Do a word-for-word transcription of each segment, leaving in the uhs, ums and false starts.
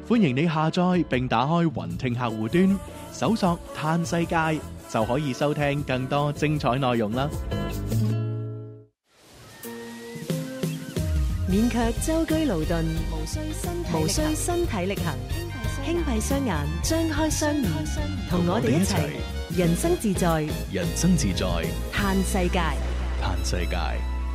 歡迎你下載並打開雲聽客戶端，搜索嘆世界就可以收聽更多精彩內容啦。 勉強舟車勞頓，無需身無需身體力行，輕閉雙眼，張開雙耳，同我哋一齊人生自在， 人生自在， 嘆世界， 嘆世界。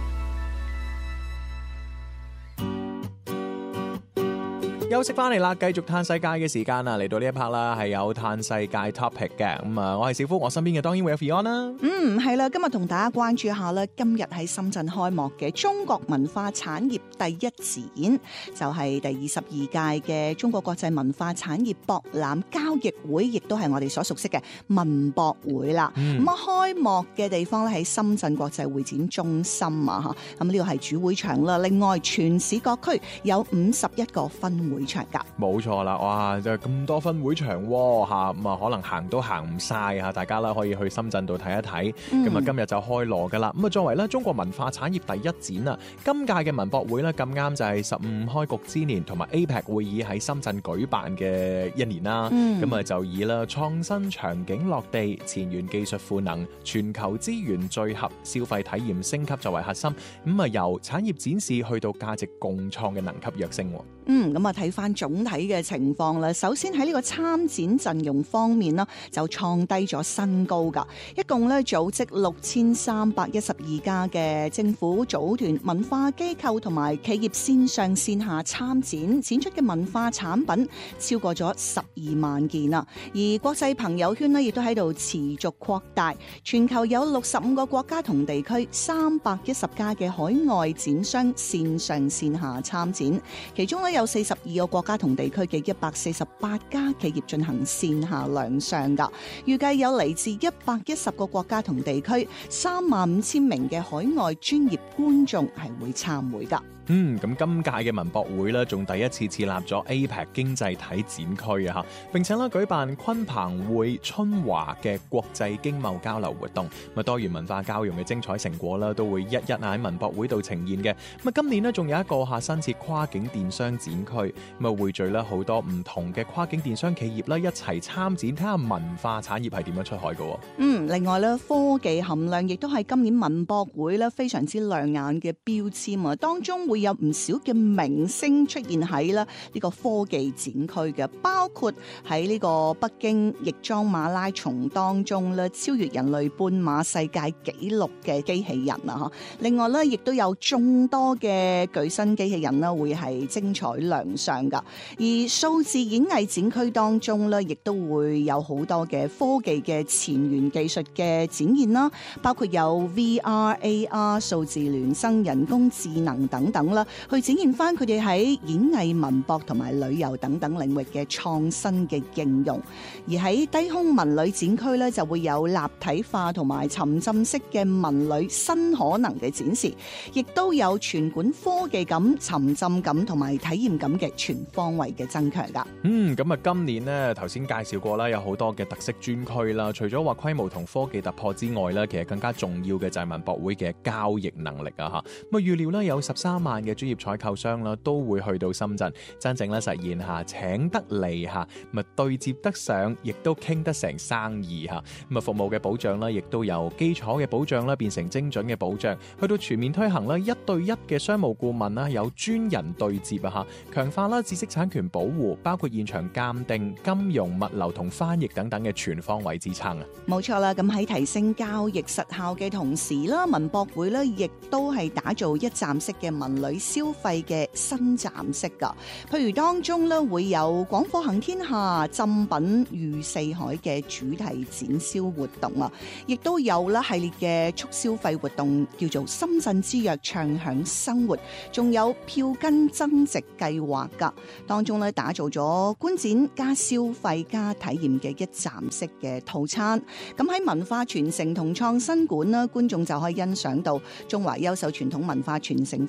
休息翻嚟啦，繼續嘆世界嘅時間啦，嚟到呢一 part 啦，係有嘆世界 topic 嘅。咁啊，我係小夫，我身邊嘅當然會有 Fiona 啦。 嗯，係啦，今日同大家關注一下啦，今日喺深圳開幕嘅中國文化產業第一展，就係第二十二屆嘅中國國際文化產業博覽交易會，亦都係我哋所熟悉嘅文博會啦。咁啊、嗯，開幕嘅地方咧喺深圳國際會展中心啊，吓，咁呢個係主會場啦。另外，全市各區有五十一個分會場噶， 冇錯啦，哇，就咁多分會場吓，咁啊可能行都行唔晒吓，大家啦可以去深圳度睇一睇。咁啊、嗯、今日就開鑼噶啦。咁啊作為咧中國文化產業第一展啊，今屆嘅文博會咧咁啱就係十五開局之年，同埋 A P E C 會議喺深圳舉辦嘅一年啦。咁啊、嗯、就以啦創新場景落地、前沿技術賦能、全球資源聚合、消費體驗升級作為核心。咁啊由產業展示去到價值共創嘅能級躍升。 嗯，咁啊睇翻總體嘅情況啦。首先喺呢個參展陣容方面啦，就創低咗新高噶。一共咧組織六千三百一十二家嘅政府組團、文化機構同埋企業線上線下參展，展出嘅文化產品超過咗十二萬件啦。而國際朋友圈咧亦都喺度持續擴大，全球有六十五個國家同地區，三百一十家嘅海外展商線上線下參展，其中咧有四十二個國家同地區嘅一百四十八家企業進行線下亮相噶，預計有嚟自一百一十個國家同地區，三萬五千名嘅海外專業觀眾係會參會噶。 嗯，咁今屆嘅文博會咧，仲第一次設立咗 A P E C 經濟體展區啊，吓，並且咧舉辦鯤鵬會春華嘅國際經貿交流活動，咁多元文化交融嘅精彩成果啦，都會一一喺文博會度呈現嘅。咁啊，今年咧仲有一個下新設跨境電商展區，咁啊匯聚咧好多唔同嘅跨境電商企業啦一齊參展，睇下文化產業係點樣出海嘅。嗯， 另外咧科技含量亦都係今年文博會咧非常之亮眼嘅標籤啊，當中會有唔少嘅明星出現喺啦呢個科技展區嘅，包括喺呢個北京亦莊馬拉松當中咧超越人類半馬世界紀錄嘅機器人啊！另外咧亦都有眾多嘅巨新機器人啦會係精彩亮相噶，而數字演藝展區當中咧亦都會有好多嘅科技嘅前沿技術嘅展現啦，包括有 V R、A R、數字孿生、人工智能等等啦。去展現翻佢哋喺演藝、文博同埋旅遊等等領域嘅創新嘅應用，而喺低空文旅展區咧就會有立體化同埋沉浸式嘅文旅新可能嘅展示，亦都有全館科技感、沉浸感同埋體驗感嘅全方位嘅增強噶。 嗯，咁啊，今年呢頭先介紹過啦，有好多嘅特色專區啦，除咗話規模同科技突破之外咧，其實更加重要嘅就係文博會嘅交易能力啊吓。咁啊，預料咧有十三萬嘅專業採購商啦，都會去到深圳，真正咧實現下請得嚟吓，咪對接得上，亦都傾得成生意吓。咁啊，服務嘅保障啦，亦都由基礎嘅保障啦變成精準嘅保障，去到全面推行啦，一對一嘅商務顧問啦，有專人對接啊吓，強化啦知識產權保護，包括現場鑑定、金融、物流同翻譯等等嘅全方位支撐啊。 冇錯啦，咁喺提升交易實效嘅同時啦，文博會咧亦都係打造一站式嘅文旅消費嘅新站式噶，譬如當中咧會有廣貨行天下、珍品譽四海嘅主題展銷活動啊，亦都有啦系列嘅促消費活動，叫做深圳之約暢享生活，仲有票根增值計劃噶，當中咧打造咗觀展加消費加體驗嘅一站式嘅套餐。咁喺文化傳承同創新館啦，觀眾就可以欣賞到中華優秀傳統文化傳承發展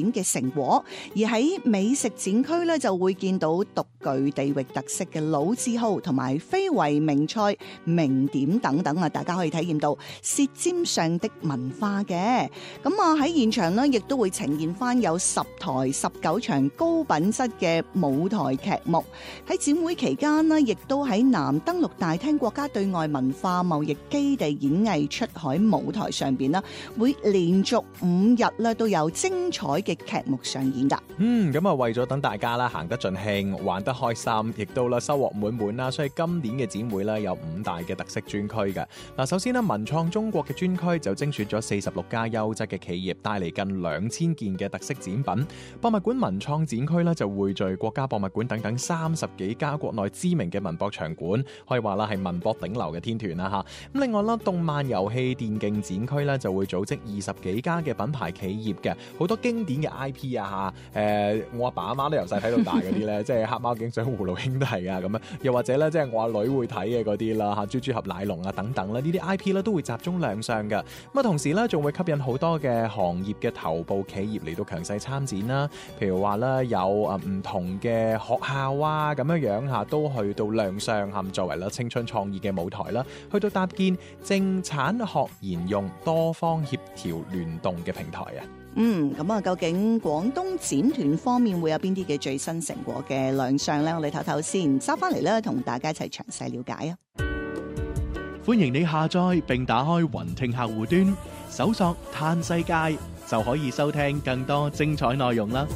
展嘅成果。而喺美食展區咧，就會見到獨具地域特色嘅老字號同埋非遺名菜、名點等等啊，大家可以體驗到舌尖上的文化嘅。咁啊喺現場呢，亦都會呈現翻有十台十九場高品質嘅舞台劇目。喺展會期間呢，亦都喺南登陸大廳國家對外文化貿易基地演藝出海舞台上邊啦，會連續五日咧都有精彩嘅劇目上演噶。 嗯，咁啊為咗等大家啦行得盡興，玩得開心，亦都啦收穫滿滿啦，所以今年嘅展會咧有五大嘅特色專區嘅。嗱，首先呢，文創中國嘅專區就精選咗四十六家優質嘅企業，帶嚟近兩千件嘅特色展品。博物館文創展區咧就匯聚國家博物館等等三十幾家國內知名嘅文博場館，可以話啦係文博頂流嘅天團啦吓。咁另外啦，動漫遊戲電競展區咧就會組織二十幾家嘅品牌企業嘅，好多經典嘅 I P 啊吓，誒、呃、我阿爸阿媽都由細睇到大嗰啲咧，即係黑貓警長、葫蘆兄弟啊咁樣，又或者咧即係我阿女會睇嘅嗰啲啦吓，豬豬俠奶龍啊等等啦，呢啲 I P 咧都會集中亮相嘅。咁啊同時咧仲會吸引好多嘅行業嘅頭部企業嚟到強勢參展啦，譬如話咧有啊唔同嘅學校啊咁樣樣吓，都去到亮相吓，作為啦青春創意嘅舞台啦，去到搭建政產學研用多方協調聯動嘅平台啊。 嗯，咁啊，究竟廣東展團方面會有邊啲嘅最新成果嘅亮相呢？我哋唞唞先，收翻嚟咧，同大家一齊詳細了解啊！ 歡迎你下載並打開雲聽客戶端，搜索嘆世界就可以收聽更多精彩內容啦！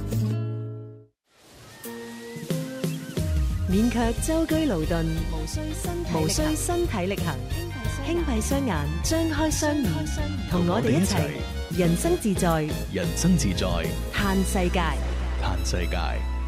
免卻舟車勞頓，無需身無需身體力行，輕閉雙眼，張開雙耳，同我哋一齊人生自在， 人生自在， 嘆世界， 嘆世界。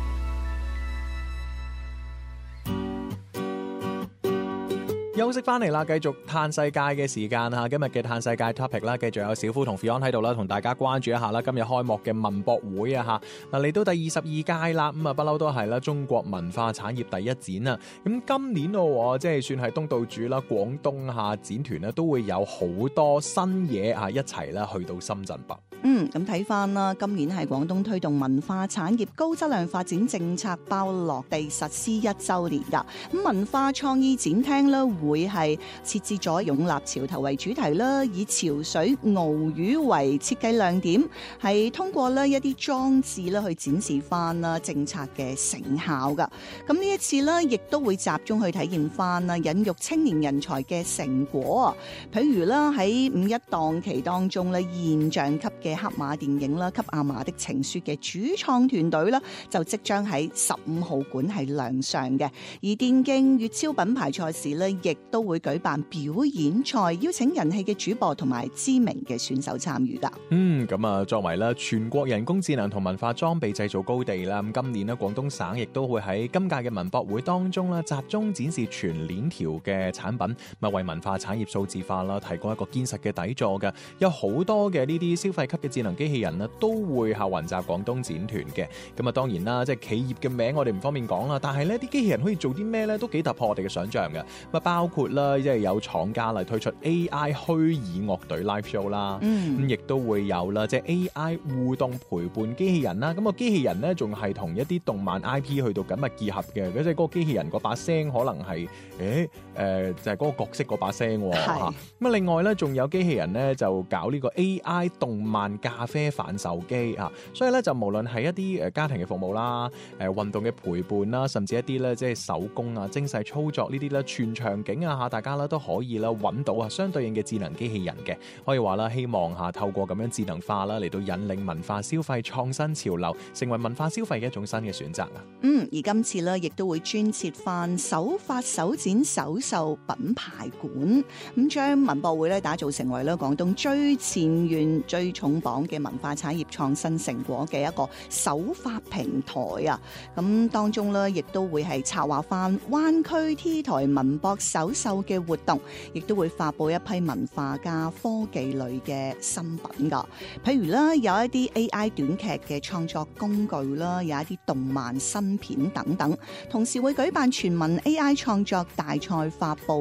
休息翻嚟啦，繼續嘆世界嘅時間吓，今日嘅嘆世界 topic 啦，繼續有小夫同 Fion 喺度啦，同大家關注一下啦。今日開幕嘅文博會啊吓，嗱嚟到第二十二屆啦，咁啊不嬲都係啦，中國文化產業第一展啊。咁今年咯，即係算係東道主啦，廣東下展團咧都會有好多新嘢啊，一齊啦去到深圳北。 嗯，咁睇翻啦，今年係廣東推動文化產業高質量發展政策包落地實施一週年㗎。咁文化創意展廳咧會係設置咗湧立潮頭為主題啦，以潮水鰲魚為設計亮點，係通過咧一啲裝置咧去展示翻啦政策嘅成效㗎。咁呢一次咧，亦都會集中去體驗翻啦引育青年人才嘅成果。譬如啦喺五一檔期當中咧，現象級嘅黑馬電影啦《給阿嫲的情書》嘅主創團隊啦，就即將喺十五號館係亮相嘅。而電競粵超品牌賽事咧，亦都會舉辦表演賽，邀請人氣嘅主播同埋知名嘅選手參與噶。 嗯，咁啊，作為咧全國人工智能同文化裝備製造高地啦，咁今年咧廣東省亦都會喺今屆嘅文博會當中咧，集中展示全鏈條嘅產品，咪為文化產業數字化啦，提供一個堅實嘅底座嘅。有好多嘅呢啲消費級嘅智能機器人咧，都會係雲集廣東展團嘅。咁啊，當然啦，即係企業嘅名我哋唔方便講啦，但係呢啲機器人可以做啲咩咧，都幾突破我哋嘅想象嘅。咁啊，包括啦，即係有廠家嚟推出 A I 虛擬樂隊 live show 啦，咁亦都會有啦，即係 A I 互動陪伴機器人啦。咁個機器人咧，仲係同一啲動漫 I P 去到緊密結合嘅。即係嗰個機器人嗰把聲可能係，誒、欸，誒、呃，就係、是、嗰個角色嗰把聲喎。咁啊，另外咧，仲有機器人咧，就搞呢個 A I 動漫咖啡販售機啊。所以咧，就無論係一啲誒家庭嘅服務啦，誒運動嘅陪伴啦，甚至一啲咧即係手工啊、精細操作呢啲咧，全場景啊嚇，大家咧都可以啦揾到啊相對應嘅智能機器人嘅。可以話啦，希望嚇透過咁樣智能化啦，嚟到引領文化消費創新潮流，成為文化消費嘅一種新嘅選擇啊。 嗯，而今次咧，亦都會專設翻首發首展首售品牌館，咁將文博會咧打造成為咧廣東最前沿、最重磅嘅文化產業創新成果嘅一個首發平台啊！咁當中咧，亦都會係策劃翻灣區 T 台文博首秀嘅活動，亦都會發佈一批文化加科技類嘅新品噶。譬如啦，有一啲 A I 短劇嘅創作工具啦，有一啲動漫新片等等。同時會舉辦全民 A I 創作大賽發佈